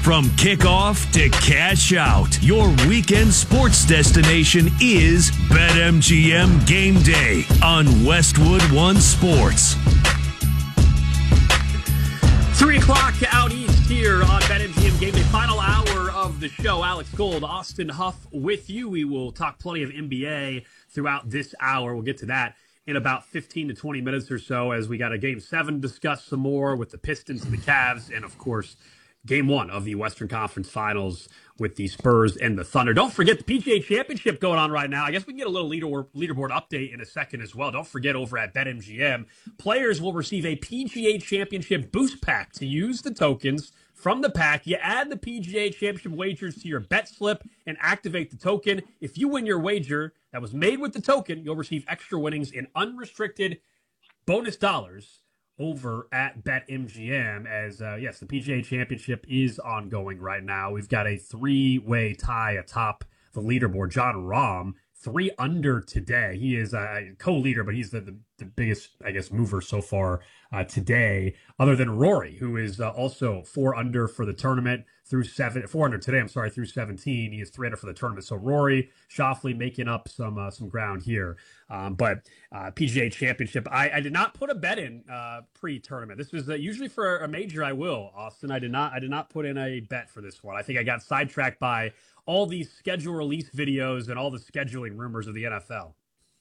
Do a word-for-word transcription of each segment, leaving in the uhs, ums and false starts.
From kickoff to cash out, your weekend sports destination is BetMGM Game Day on Westwood One Sports. Three o'clock out east here on BetMGM Game Day. Final hour of the show. Alex Gold, Austin Huff with you. We will talk plenty of N B A throughout this hour. We'll get to that in about fifteen to twenty minutes or so as we got a Game seven to discuss some more with the Pistons and the Cavs. And, of course, Game one of the Western Conference Finals with the Spurs and the Thunder. Don't forget the P G A Championship going on right now. I guess we can get a little leaderboard, leaderboard update in a second as well. Don't forget over at BetMGM, players will receive a P G A Championship boost pack to use the tokens from the pack. You add the P G A Championship wagers to your bet slip and activate the token. If you win your wager that was made with the token, you'll receive extra winnings in unrestricted bonus dollars over at BetMGM as, uh, yes, the P G A Championship is ongoing right now. We've got a three-way tie atop the leaderboard. Jon Rahm, three under today. He is a co-leader, but he's the, the, the biggest, I guess, mover so far uh, today, other than Rory, who is uh, also four under for the tournament through seven, four under today, I'm sorry, through seventeen. He is three under for the tournament. So Rory, Schauffele making up some uh, some ground here. Um, but uh, P G A Championship, I, I did not put a bet in uh, pre-tournament. This was uh, usually for a major I will, Austin. I did not I did not put in a bet for this one. I think I got sidetracked by all these schedule release videos and all the scheduling rumors of the N F L.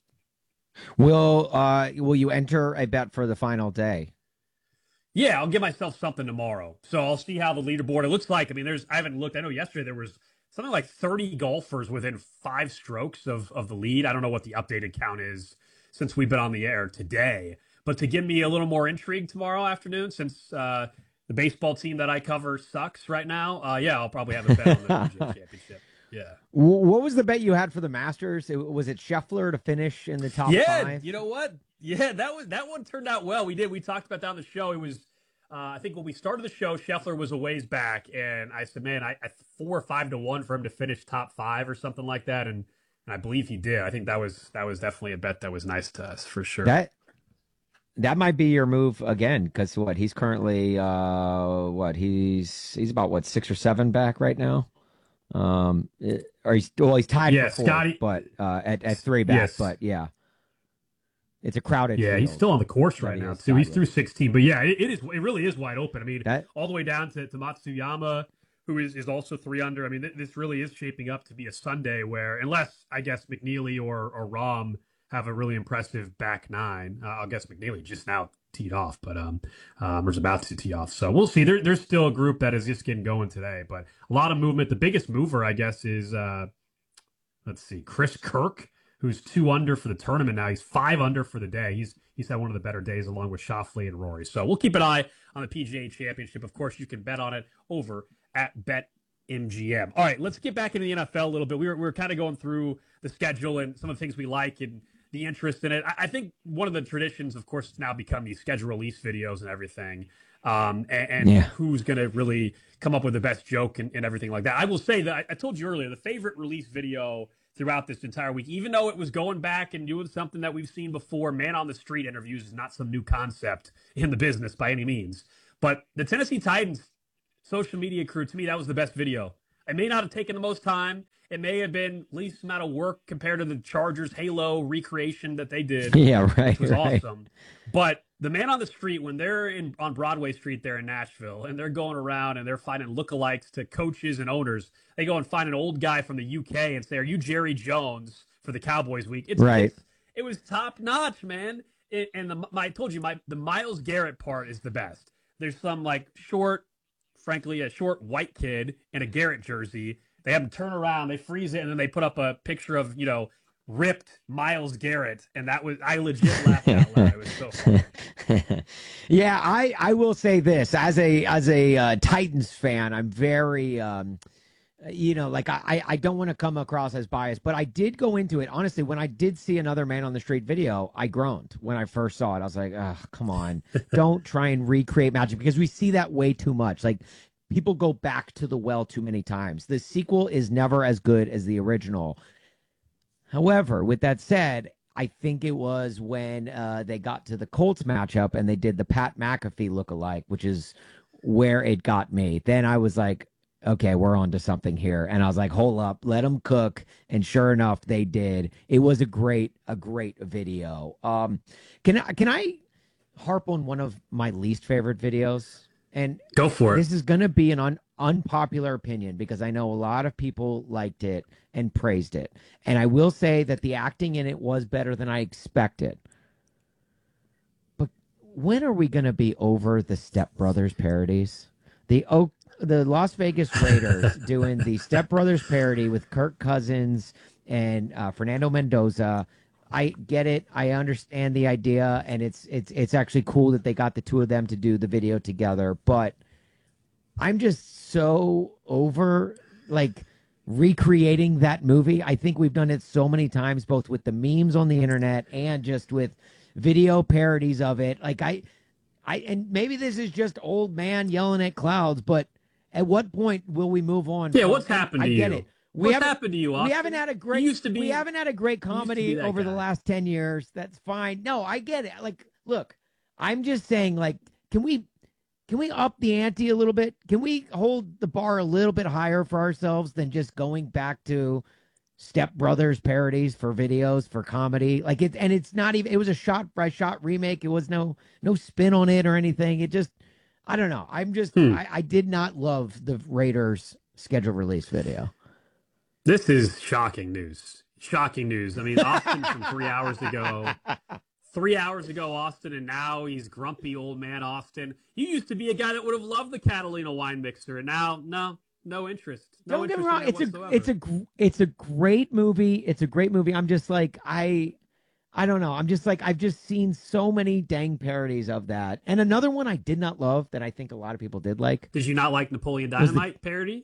Will uh, will you enter a bet for the final day? Yeah, I'll give myself something tomorrow. So I'll see how the leaderboard, it looks like. I mean, there's, I haven't looked. I know yesterday there was something like thirty golfers within five strokes of, of the lead. I don't know what the updated count is since we've been on the air today. But to give me a little more intrigue tomorrow afternoon, since uh, the baseball team that I cover sucks right now, uh, yeah, I'll probably have a bet on the P G A Championship. Yeah. What was the bet you had for the Masters? It, was it Scheffler to finish in the top yeah, five? You know what? Yeah, that was that one turned out well. We did. We talked about that on the show. It was, uh, I think when we started the show, Scheffler was a ways back, and I said, man, I, I four or five to one for him to finish top five or something like that, and, and I believe he did. I think that was that was definitely a bet that was nice to us for sure. That that might be your move again, because what he's currently, uh, what he's he's about what six or seven back right now. Um, it, or he's well, he's tied yeah, for four, Scotty, but uh, at at three back. Yes. But yeah, it's a crowded. Yeah, field. he's still on the course right now too. He's through sixteen, but yeah, it, it is. It really is wide open. I mean, that, all the way down to, to Matsuyama, who is, is also three under. I mean, th- this really is shaping up to be a Sunday where, unless I guess McNeely or or Rahm have a really impressive back nine, uh, I guess McNeely just now teed off, but um, um, or is about to tee off. So we'll see. There, there's still a group that is just getting going today, but a lot of movement. The biggest mover, I guess, is uh, let's see, Chris Kirk, who's two under for the tournament now. He's five under for the day. He's he's had one of the better days along with Schauffele and Rory. So we'll keep an eye on the P G A Championship. Of course, you can bet on it over at BetMGM. All right, let's get back into the N F L a little bit. We were we were kind of going through the schedule and some of the things we like and the interest in it. I think one of the traditions, of course, has now become these schedule release videos and everything, um, and, and yeah. who's going to really come up with the best joke and, and everything like that. I will say that I, I told you earlier, the favorite release video throughout this entire week, even though it was going back and doing something that we've seen before, man on the street interviews is not some new concept in the business by any means. But the Tennessee Titans social media crew, to me, that was the best video. It may not have taken the most time. It may have been least amount of work compared to the Chargers Halo recreation that they did. Yeah, right. Which was right. awesome. But the man on the street, when they're in on Broadway Street there in Nashville, and they're going around and they're finding lookalikes to coaches and owners, they go and find an old guy from the U K and say, "Are you Jerry Jones for the Cowboys week?" It's, right. It's, it was top notch, man. It, and the, my, I told you, my the Myles Garrett part is the best. There's some like short, frankly, a short white kid in a Garrett jersey. They have him turn around, they freeze it, and then they put up a picture of, you know, ripped Myles Garrett, and that was, I legit laughed out loud. It was so funny. Yeah, I, I will say this as a as a uh, Titans fan, I'm very um, you know, like I I don't want to come across as biased, but I did go into it honestly. When I did see another man on the street video, I groaned when I first saw it. I was like, oh, come on, don't try and recreate magic, because we see that way too much. Like, people go back to the well too many times. The sequel is never as good as the original. However, with that said, I think it was when uh, they got to the Colts matchup and they did the Pat McAfee lookalike, which is where it got me. Then I was like, okay, we're on to something here. And I was like, hold up, let them cook. And sure enough, they did. It was a great, a great video. Um, can I can I harp on one of my least favorite videos? And Go for it. this is going to be an un, unpopular opinion because I know a lot of people liked it and praised it. And I will say that the acting in it was better than I expected. But when are we going to be over the Step Brothers parodies? The Oak, the Las Vegas Raiders doing the Step Brothers parody with Kirk Cousins and uh, Fernando Mendoza. I get it. I understand the idea, and it's it's it's actually cool that they got the two of them to do the video together. But I'm just so over like recreating that movie. I think we've done it so many times, both with the memes on the internet and just with video parodies of it. Like I, I and maybe this is just old man yelling at clouds, but at what point will we move on? Yeah, from- what's happened I to get you? it. We What's haven't- happened to you, Austin? We haven't had a great. You used to be, we haven't had a great used to be comedy that over guy. the last ten years. That's fine. No, I get it. Like, look, I'm just saying, like, can we can we up the ante a little bit? Can we hold the bar a little bit higher for ourselves than just going back to Step Brothers parodies for videos for comedy? Like it, and it's not even. It was a shot by shot remake. It was no no spin on it or anything. It just, I don't know. I'm just, Hmm. I, I did not love the Raiders schedule release video. This is shocking news. Shocking news. I mean, Austin from three hours ago. Three hours ago, Austin, and now he's grumpy old man Austin. You used to be a guy that would have loved the Catalina wine mixer, and now, no, no interest. No Don't get me interest wrong. in It's a whatsoever. it's a gr- it's a great movie. It's a great movie. I'm just like I I don't know. I'm just like I've just seen so many dang parodies of that. And another one I did not love that I think a lot of people did like. Did you not like Napoleon Was the- Dynamite parody?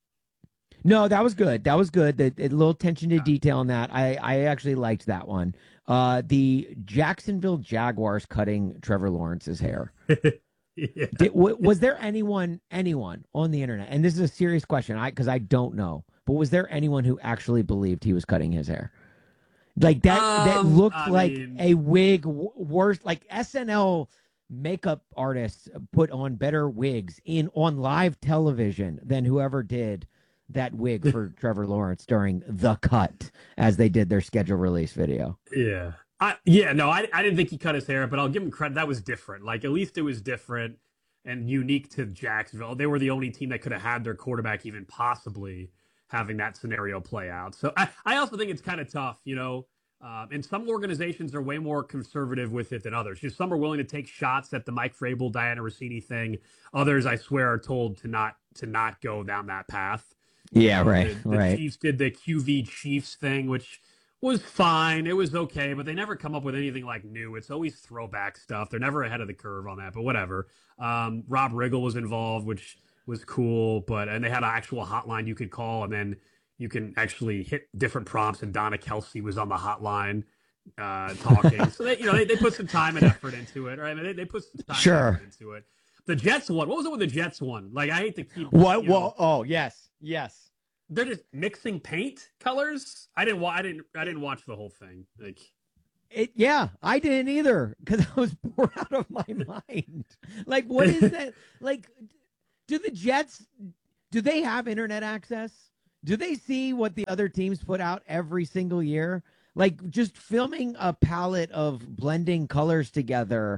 No, that was good. That was good. The, the little attention to detail in that. I I actually liked that one. Uh, the Jacksonville Jaguars cutting Trevor Lawrence's hair. Yeah. Did, w- was there anyone, anyone on the internet, and this is a serious question, I because I don't know, but was there anyone who actually believed he was cutting his hair? Like that, that Um, looked I like mean- a wig w- worse. Like S N L makeup artists put on better wigs in on live television than whoever did that wig for Trevor Lawrence during The Cut, as they did their schedule release video. Yeah. I, yeah, no, I, I didn't think he cut his hair, but I'll give him credit. That was different. Like, at least it was different and unique to Jacksonville. They were the only team that could have had their quarterback even possibly having that scenario play out. So I, I also think it's kind of tough, you know. Um, and some organizations are way more conservative with it than others. Just some are willing to take shots at the Mike Vrabel, Diana Rossini thing. Others, I swear, are told to not to not go down that path. Yeah, You know, right, the, the right. Chiefs did the Q V Chiefs thing, which was fine. It was okay, but they never come up with anything like new. It's always throwback stuff. They're never ahead of the curve on that, but whatever. Um, Rob Riggle was involved, which was cool, but and they had an actual hotline you could call, and then you can actually hit different prompts. And Donna Kelsey was on the hotline uh, talking. So they, you know, they, they put some time and effort into it, right? I mean, they, they put some time Sure. and effort into it. The Jets one. What was it with the Jets one? Like, I hate to keep What? you know, Well, oh yes, yes. they're just mixing paint colors. I didn't. Wa- I didn't. I didn't watch the whole thing. Like, It, yeah, I didn't either because I was bored out of my mind. Like, what is that? Like, do the Jets, do they have internet access? Do they see what the other teams put out every single year? Like, just filming a palette of blending colors together.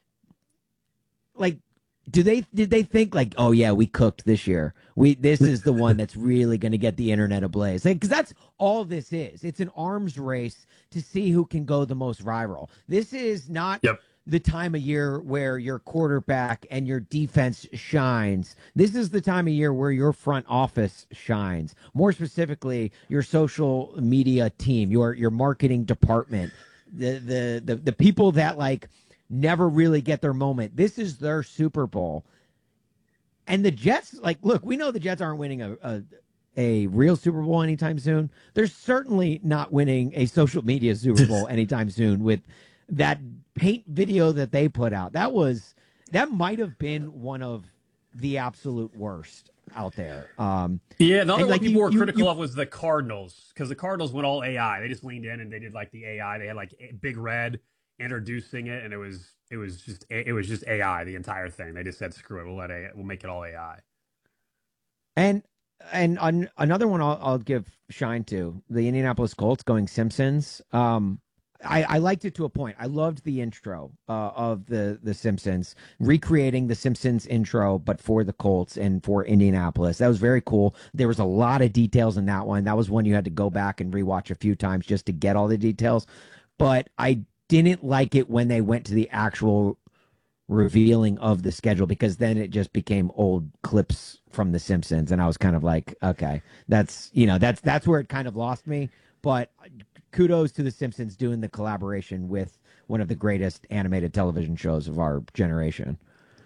Like, do they did they think like, oh yeah, we cooked this year. We this is the one that's really going to get the internet ablaze. Like, because that's all this is. It's an arms race to see who can go the most viral. This is not Yep. the time of year where your quarterback and your defense shines. This is the time of year where your front office shines. More specifically, your social media team, your your marketing department, the the the, the people that like never really get their moment. This is their Super Bowl. And the Jets, like, look, we know the Jets aren't winning a, a a real Super Bowl anytime soon. They're certainly not winning a social media Super Bowl anytime soon with that paint video that they put out. That was that might have been one of the absolute worst out there. Um, yeah, the other And, one like, people you- were you- critical you- of was the Cardinals, because the Cardinals went all A I. They just leaned in and they did like the A I. They had like a- Big Red introducing it, and it was it was just it was just A I the entire thing. They just said screw it, we'll let A I, we'll make it all A I. And and an, another one I'll, I'll give shine to the Indianapolis Colts going Simpsons. Um, I, I liked it to a point. I loved the intro uh, of the the Simpsons, recreating the Simpsons intro, but for the Colts and for Indianapolis. That was very cool. There was a lot of details in that one. That was one you had to go back and rewatch a few times just to get all the details. But I didn't like it when they went to the actual revealing of the schedule, because then it just became old clips from the Simpsons, and I was kind of like, okay, that's you know that's that's where it kind of lost me. But kudos to the Simpsons doing the collaboration with one of the greatest animated television shows of our generation.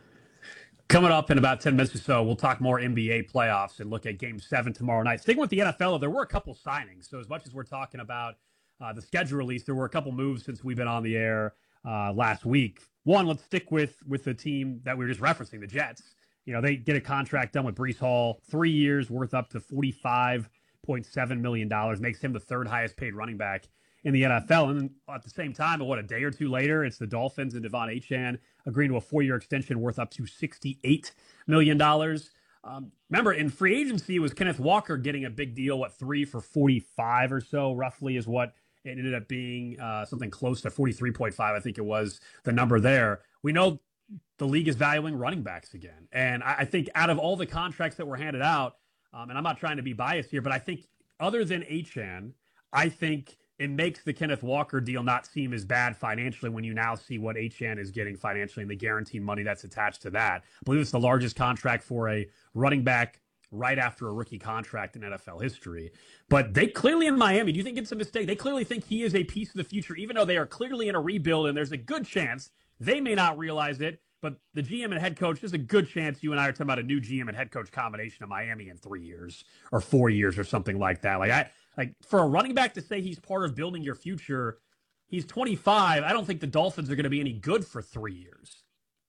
Coming up in about ten minutes or so, we'll talk more N B A playoffs and look at Game Seven tomorrow night. Sticking with the N F L, there were a couple signings. So as much as we're talking about uh, the schedule release, there were a couple moves since we've been on the air uh, last week. One, let's stick with with the team that we were just referencing, the Jets. You know, they get a contract done with Breece Hall, three years worth up to forty-five point seven million dollars, makes him the third highest paid running back in the N F L. And at the same time, what, a day or two later, it's the Dolphins and Devon Achane agreeing to a four-year extension worth up to sixty-eight million dollars. Um, remember, in free agency, it was Kenneth Walker getting a big deal, what, three for forty-five or so, roughly, is what it ended up being, uh, something close to forty-three point five, I think it was the number there. We know the league is valuing running backs again. And I, I think out of all the contracts that were handed out, um, and I'm not trying to be biased here, but I think other than Achane, I think it makes the Kenneth Walker deal not seem as bad financially when you now see what Achane is getting financially and the guaranteed money that's attached to that. I believe it's the largest contract for a running back right after a rookie contract in N F L history. But they clearly, in Miami, do you think it's a mistake? They clearly think he is a piece of the future, even though they are clearly in a rebuild, and there's a good chance they may not realize it, but the G M and head coach, there's a good chance you and I are talking about a new G M and head coach combination of Miami in three years or four years or something like that. Like I, like for a running back to say he's part of building your future, he's twenty-five. I don't think the Dolphins are going to be any good for three years.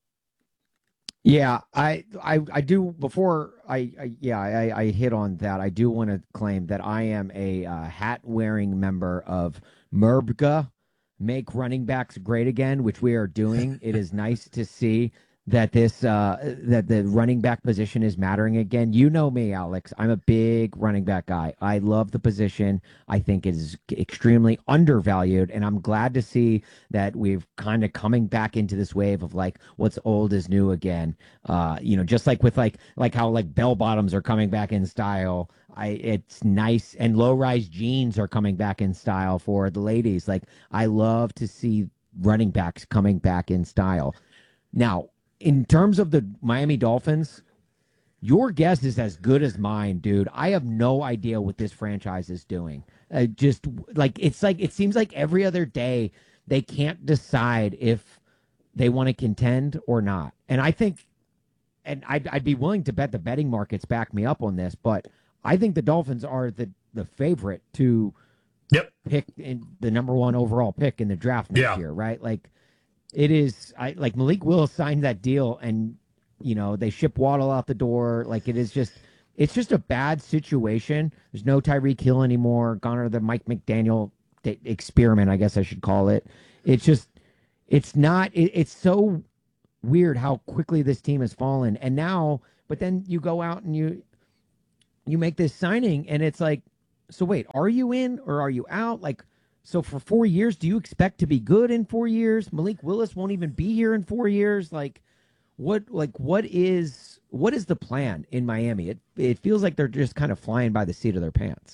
Yeah, I, I, I do. Before I, I yeah, I, I hit on that. I do want to claim that I am a uh, hat-wearing member of M R B G A, Make Running Backs Great Again, which we are doing. It is nice to see that this uh, that the running back position is mattering again. You know me, Alex. I'm a big running back guy. I love the position. I think it is extremely undervalued, and I'm glad to see that we've kind of coming back into this wave of like what's old is new again. Uh, you know, just like with like like how like bell bottoms are coming back in style. I it's nice, and low rise jeans are coming back in style for the ladies. Like I love to see running backs coming back in style. Now, in terms of the Miami Dolphins, your guess is as good as mine, dude. I have no idea what this franchise is doing. Uh, just like it's like it seems like every other day they can't decide if they want to contend or not. And I think, and I'd, I'd be willing to bet the betting markets back me up on this, but I think the Dolphins are the, the favorite to yep. pick in the number one overall pick in the draft next yeah. year, right? Like it is, I like Malik Willis signed that deal, and you know they ship Waddle out the door. Like it is just, it's just a bad situation. There's no Tyreek Hill anymore. Gone are the Mike McDaniel experiment, I guess I should call it. It's just, it's not. It, it's so weird how quickly this team has fallen, and now, but then you go out and you. You make this signing, and it's like, so wait, are you in or are you out? Like, so for four years, do you expect to be good in four years? Malik Willis won't even be here in four years. Like, what, like, what is, what is the plan in Miami? It, it feels like they're just kind of flying by the seat of their pants.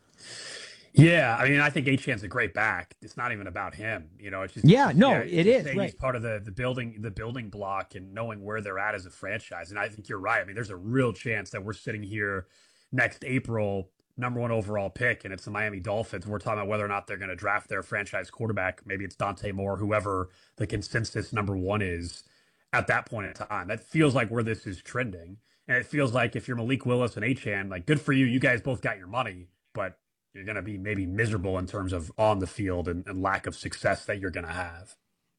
Yeah, I mean, I think Achane's a great back. It's not even about him, you know. It's just yeah, no, yeah, it is. Right. Right. He's part of the the building the building block and knowing where they're at as a franchise. And I think you're right. I mean, there's a real chance that we're sitting here next April, number one overall pick, and it's the Miami Dolphins. We're talking about whether or not they're going to draft their franchise quarterback. Maybe it's Dante Moore, whoever the consensus number one is at that point in time. That feels like where this is trending, and it feels like if you're Malik Willis and Achane, like good for you. You guys both got your money, but you're going to be maybe miserable in terms of on the field and, and lack of success that you're going to have.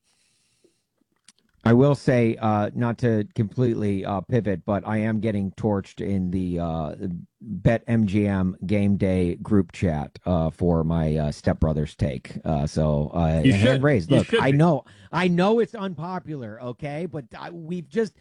I will say, uh, not to completely uh, pivot, but I am getting torched in the uh, BetMGM game day group chat uh, for my uh, stepbrother's take. Uh, so uh, you hand should. raised. You Look, should I be. know, I know it's unpopular, okay, but I, we've just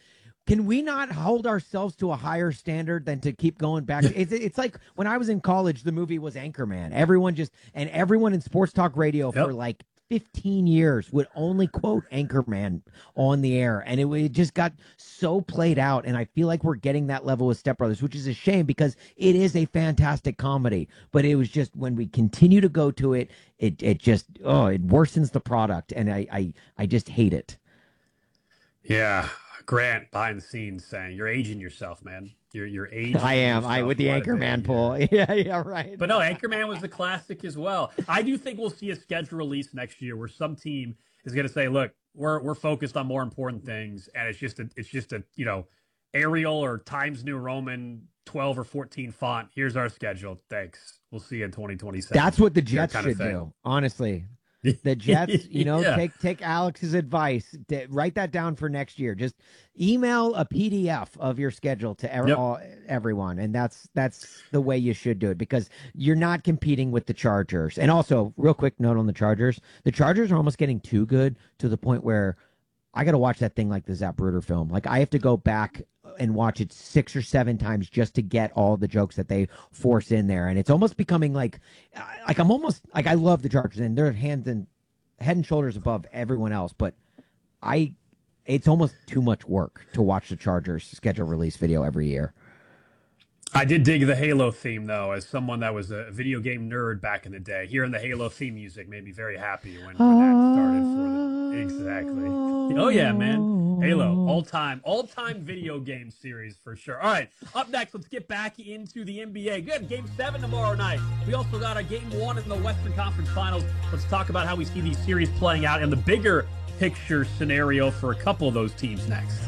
Can we not hold ourselves to a higher standard than to keep going back? It's, it's like when I was in college, the movie was Anchorman. Everyone just, and everyone in sports talk radio yep. for like fifteen years would only quote Anchorman on the air. And it, it just got so played out. And I feel like we're getting that level with Step Brothers, which is a shame because it is a fantastic comedy. But it was just when we continue to go to it, it it just, oh, it worsens the product. And I I, I just hate it. Yeah. Grant behind the scenes saying, you're aging yourself, man. You're you're aging. I am. I with the Anchorman pull. Yeah, yeah, right. But no, Anchorman was a classic as well. I do think we'll see a schedule release next year where some team is going to say, "Look, we're we're focused on more important things, and it's just a it's just a you know Arial or Times New Roman twelve or fourteen font. Here's our schedule. Thanks. We'll see you in twenty twenty-seven." That's what the Jets should do. Honestly. The Jets, you know, yeah. take take Alex's advice. To, write that down for next year. Just email a P D F of your schedule to ev- yep. all, everyone, and that's that's the way you should do it because you're not competing with the Chargers. And also, real quick note on the Chargers: the Chargers are almost getting too good to the point where I got to watch that thing like the Zapruder film. Like I have to go back and watch it six or seven times just to get all the jokes that they force in there. And it's almost becoming like, like I'm almost like, I love the Chargers and they're hands and head and shoulders above everyone else. But I, it's almost too much work to watch the Chargers schedule release video every year. I did dig the Halo theme, though, as someone that was a video game nerd back in the day. Hearing the Halo theme music made me very happy when, when that started. For the, exactly. Oh, yeah, man. Halo, all-time, all-time video game series for sure. All right, up next, let's get back into the N B A. Good, Game seven tomorrow night. We also got a Game one in the Western Conference Finals. Let's talk about how we see these series playing out and the bigger picture scenario for a couple of those teams next.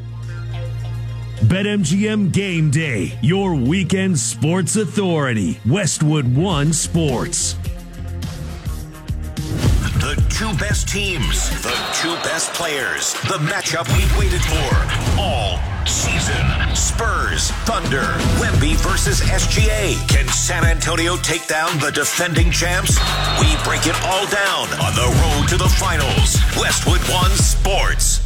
BetMGM Game Day, your weekend sports authority. Westwood One Sports. The two best teams, the two best players, the matchup we've waited for all season. Spurs, Thunder, Wemby versus S G A. Can San Antonio take down the defending champs? We break it all down on the road to the finals. Westwood One Sports.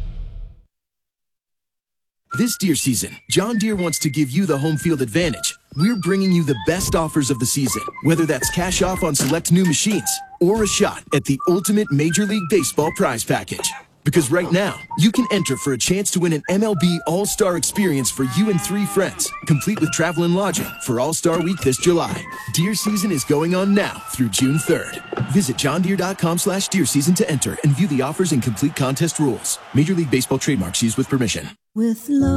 This Deere season, John Deere wants to give you the home field advantage. We're bringing you the best offers of the season, whether that's cash off on select new machines or a shot at the ultimate Major League Baseball prize package. Because right now, you can enter for a chance to win an M L B All-Star experience for you and three friends, complete with travel and lodging for All-Star Week this July. Deer season is going on now through June third. Visit johndeere.com slash deer season to enter and view the offers and complete contest rules. Major League Baseball trademarks used with permission. With love.